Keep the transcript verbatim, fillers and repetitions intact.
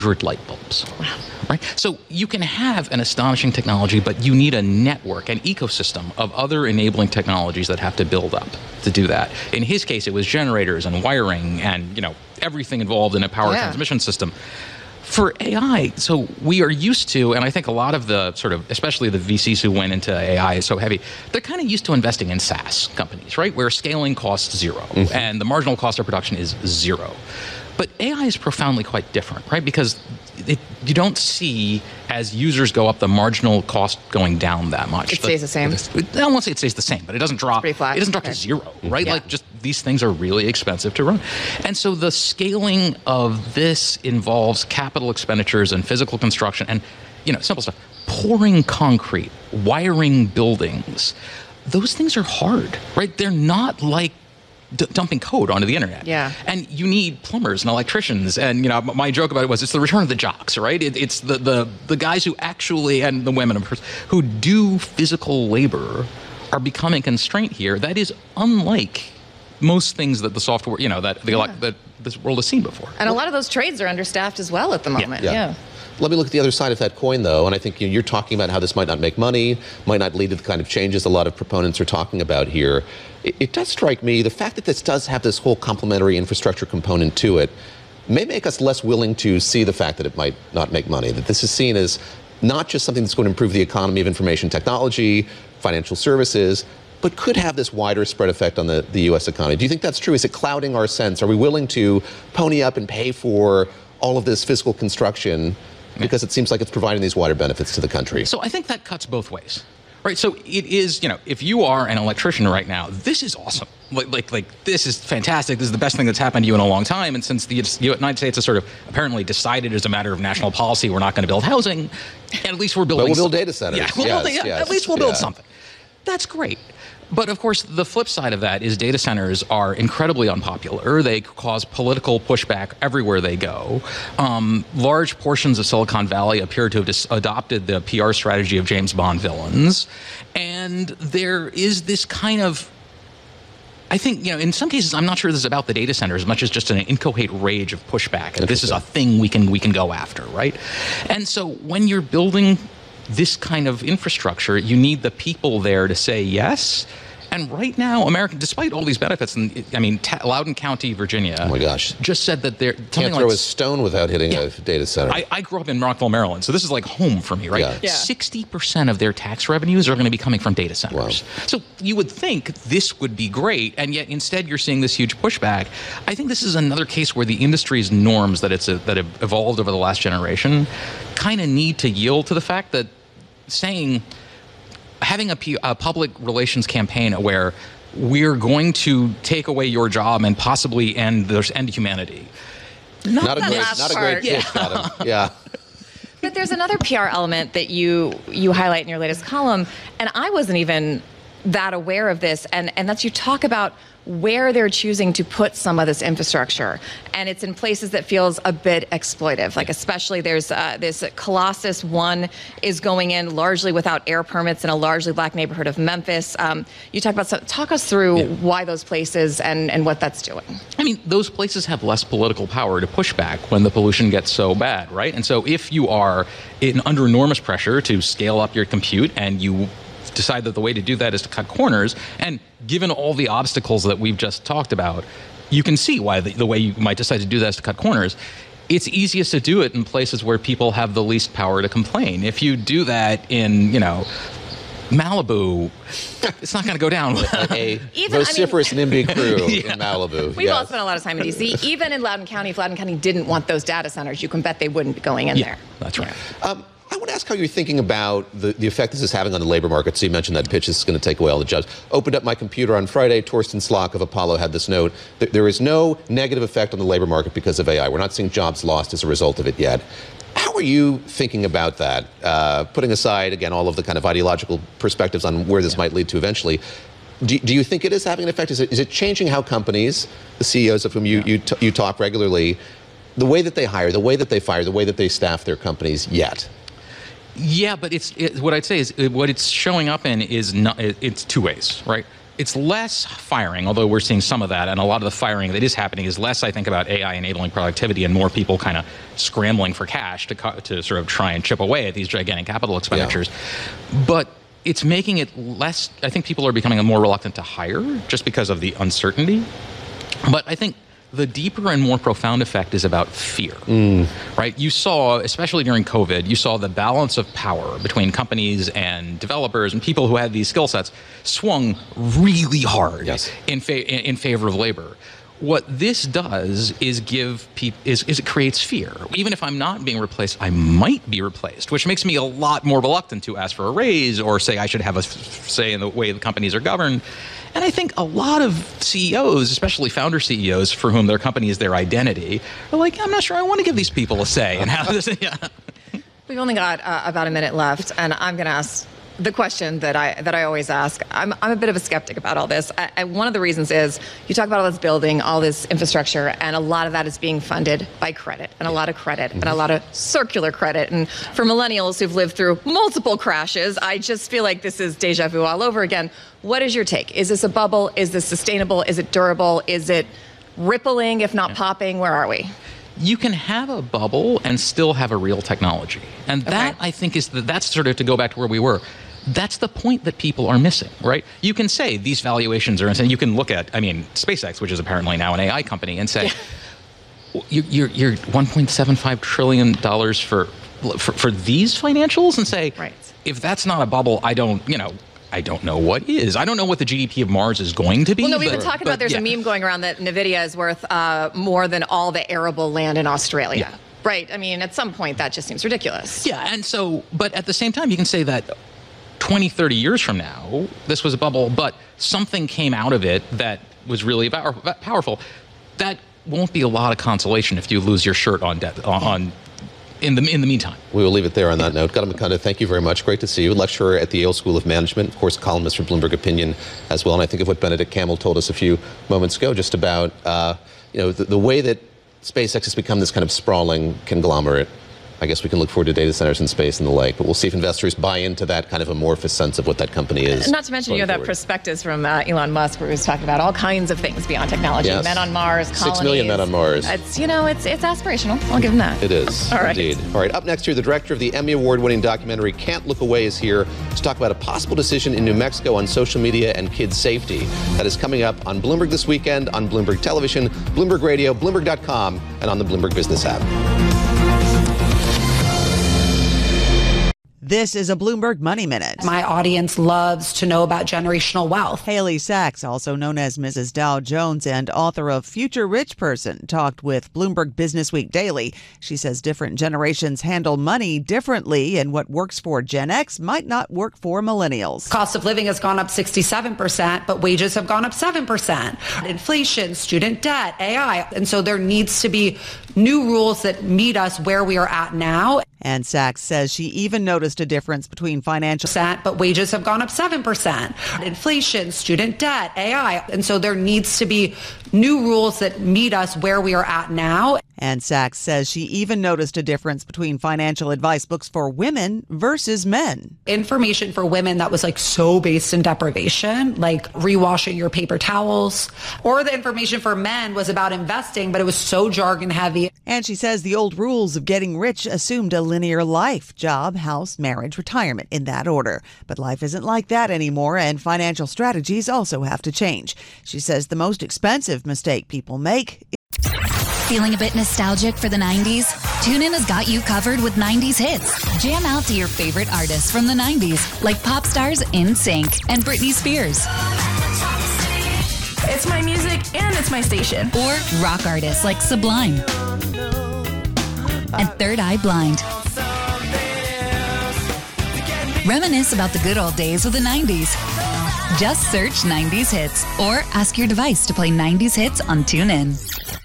light bulbs. Wow. Right? So you can have an astonishing technology, but you need a network, an ecosystem of other enabling technologies that have to build up to do that. In his case, it was generators and wiring and, you know, everything involved in a power yeah. transmission system. For A I, so we are used to, and I think a lot of the sort of, especially the V Cs who went into A I is so heavy, they're kind of used to investing in SaaS companies, right? Where scaling costs zero, mm-hmm. and the marginal cost of production is zero. But A I is profoundly quite different, right? Because it, you don't see, as users go up, the marginal cost going down that much. It stays the same? I won't say it stays the same, but it doesn't drop. It's pretty flat. It doesn't drop okay. to zero, right? Yeah. Like, just these things are really expensive to run. And so the scaling of this involves capital expenditures and physical construction and, you know, simple stuff. Pouring concrete, wiring buildings. Those things are hard, right? They're not like D- dumping code onto the internet. Yeah. And you need plumbers and electricians. And, you know, my joke about it was it's the return of the jocks, right? It, it's the, the, the guys who actually, and the women, of course, who do physical labor are becoming a constraint here. That is unlike most things that the software, you know, that, the, yeah. that this world has seen before. And a lot of those trades are understaffed as well at the moment. Yeah. yeah. yeah. Let me look at the other side of that coin, though, and I think you're talking about how this might not make money, might not lead to the kind of changes a lot of proponents are talking about here. It, it does strike me, the fact that this does have this whole complementary infrastructure component to it may make us less willing to see the fact that it might not make money, that this is seen as not just something that's going to improve the economy of information technology, financial services, but could have this wider spread effect on the, the U S economy. Do you think that's true? Is it clouding our sense? Are we willing to pony up and pay for all of this physical construction because it seems like it's providing these wider benefits to the country? So I think that cuts both ways, right? So it is, you know, if you are an electrician right now, this is awesome. Like, like, like this is fantastic. This is the best thing that's happened to you in a long time. And since the United States has sort of apparently decided as a matter of national policy, we're not going to build housing, at least we're building. But we'll build data centers. Yeah, we'll yes, build, yeah, yes, at least we'll build yeah. something. That's great. But of course, the flip side of that is data centers are incredibly unpopular. They cause political pushback everywhere they go. Um, large portions of Silicon Valley appear to have dis- adopted the P R strategy of James Bond villains. And there is this kind of, I think, you know, in some cases, I'm not sure this is about the data center as much as just an inchoate rage of pushback. And this is a thing we can we can go after, right? And so when you're building this kind of infrastructure, you need the people there to say yes. And right now, America, despite all these benefits, and I mean, Ta- Loudoun County, Virginia, oh my gosh, just said that they're can't throw like, a stone without hitting yeah. a data center. I, I grew up in Rockville, Maryland, so this is like home for me, right? Yeah. Yeah. sixty percent of their tax revenues are going to be coming from data centers. Wow. So you would think this would be great, and yet instead you're seeing this huge pushback. I think this is another case where the industry's norms that it's a, that have evolved over the last generation kind of need to yield to the fact that saying, having a, P, a public relations campaign where we're going to take away your job and possibly end there's end humanity. Not, not a great, last not a great part. pitch, Yeah. Adam. Yeah. But there's another P R element that you you highlight in your latest column, and I wasn't even that aware of this, and, and that's you talk about where they're choosing to put some of this infrastructure. And it's in places that feels a bit exploitive. Like especially there's uh, this Colossus One is going in largely without air permits in a largely black neighborhood of Memphis. Um, you talk about, so, talk us through yeah. why those places and, and what that's doing. I mean, those places have less political power to push back when the pollution gets so bad, right? And so if you are in, under enormous pressure to scale up your compute and you decide that the way to do that is to cut corners, and given all the obstacles that we've just talked about, you can see why the, the way you might decide to do that is to cut corners. It's easiest to do it in places where people have the least power to complain. If you do that in, you know, Malibu, it's not going to go down. A Even, vociferous I mean, NIMBY crew yeah. in Malibu. We've yes. all spent a lot of time in D C. Even in Loudoun County, if Loudoun County didn't want those data centers, you can bet they wouldn't be going in yeah, there. That's right. Um, I want to ask how you're thinking about the, the effect this is having on the labor market. So you mentioned that pitch is going to take away all the jobs. Opened up my computer on Friday. Torsten Slok of Apollo had this note. There is no negative effect on the labor market because of A I. We're not seeing jobs lost as a result of it yet. How are you thinking about that? Uh, putting aside, again, all of the kind of ideological perspectives on where this yeah. might lead to eventually. Do, do you think it is having an effect? Is it, is it changing how companies, the C E Os of whom you, yeah. you, t- you talk regularly, the way that they hire, the way that they fire, the way that they staff their companies yet? Yeah, but it's it, what I'd say is it, what it's showing up in is not, it, it's two ways, right? it's less firing, although we're seeing some of that, and a lot of the firing that is happening is less, I think, about A I enabling productivity and more people kind of scrambling for cash to co- to sort of try and chip away at these gigantic capital expenditures. Yeah. But it's making it less, I think people are becoming more reluctant to hire just because of the uncertainty. But I think the deeper and more profound effect is about fear, mm. right? You saw, especially during COVID, you saw the balance of power between companies and developers and people who had these skill sets swung really hard yes. in, fa- in favor of labor. What this does is give people is, is it creates fear. Even if I'm not being replaced, I might be replaced, which makes me a lot more reluctant to ask for a raise or say I should have a say in the way the companies are governed. And I think a lot of C E Os, especially founder C E Os, for whom their company is their identity, are like, I'm not sure I want to give these people a say in how this. Yeah. We've only got uh, about a minute left, and I'm going to ask the question that I that I always ask. I'm I'm a bit of a skeptic about all this. I, I, one of the reasons is you talk about all this building, all this infrastructure, and a lot of that is being funded by credit, and a lot of credit, and a lot of circular credit. And for millennials who've lived through multiple crashes, I just feel like this is deja vu all over again. What is your take? Is this a bubble? Is this sustainable? Is it durable? Is it rippling, if not yeah. popping? Where are we? You can have a bubble and still have a real technology. And that, okay. I think, is the, that's sort of to go back to where we were. That's the point that people are missing, right? You can say these valuations are insane. You can look at, I mean, SpaceX, which is apparently now an A I company, and say, yeah. you, you're, you're one point seven five trillion dollars for, for, for these financials, and say, right. if that's not a bubble, I don't, you know, I don't know what is. I don't know what the G D P of Mars is going to be. Well, no, we've but, been talking but, about there's yeah. a meme going around that NVIDIA is worth uh, more than all the arable land in Australia. Yeah. Right. I mean, at some point, that just seems ridiculous. Yeah. And so, but at the same time, you can say that twenty, thirty years from now, this was a bubble, but something came out of it that was really power- powerful. That won't be a lot of consolation if you lose your shirt on death, on, on in the in the meantime. We will leave it there on that note. Gautam Mukunda, thank you very much. Great to see you. Lecturer at the Yale School of Management, of course, columnist for Bloomberg Opinion as well. And I think of what Benedict Campbell told us a few moments ago, just about uh, you know the, the way that SpaceX has become this kind of sprawling conglomerate. I guess we can look forward to data centers in space and the like, but we'll see if investors buy into that kind of amorphous sense of what that company is. Not to mention, you know, that prospectus from uh, Elon Musk where he was talking about all kinds of things beyond technology. Yes. Men on Mars, colonies. Six million men on Mars. It's, you know, it's it's aspirational. I'll give him that. It is, all right. Indeed. All right, up next here, the director of the Emmy Award-winning documentary Can't Look Away is here to talk about a possible decision in New Mexico on social media and kids' safety. That is coming up on Bloomberg this weekend, on Bloomberg Television, Bloomberg Radio, Bloomberg dot com, and on the Bloomberg Business app. This is a Bloomberg Money Minute. My audience loves to know about generational wealth. Haley Sachs, also known as Missus Dow Jones and author of Future Rich Person, talked with Bloomberg Businessweek Daily. She says different generations handle money differently, and what works for Gen X might not work for millennials. Cost of living has gone up sixty-seven percent, but wages have gone up seven percent. Inflation, student debt, A I. And so there needs to be new rules that meet us where we are at now. And Sachs says she even noticed a difference between financial... But wages have gone up seven percent. Inflation, student debt, A I. And so there needs to be new rules that meet us where we are at now. And Sachs says she even noticed a difference between financial advice books for women versus men. Information for women that was like so based in deprivation, like rewashing your paper towels, or the information for men was about investing, but it was so jargon heavy. And she says the old rules of getting rich assumed a linear life, job, house, marriage, retirement, in that order. But life isn't like that anymore, and financial strategies also have to change. She says the most expensive mistake people make. Feeling a bit nostalgic for the nineties? TuneIn has got you covered with nineties hits. Jam out to your favorite artists from the nineties, like pop stars NSYNC and Britney Spears. It's my music and it's my station. Or rock artists like Sublime and Third Eye Blind. Reminisce about the good old days with the nineties. Just search nineties hits or ask your device to play nineties hits on TuneIn.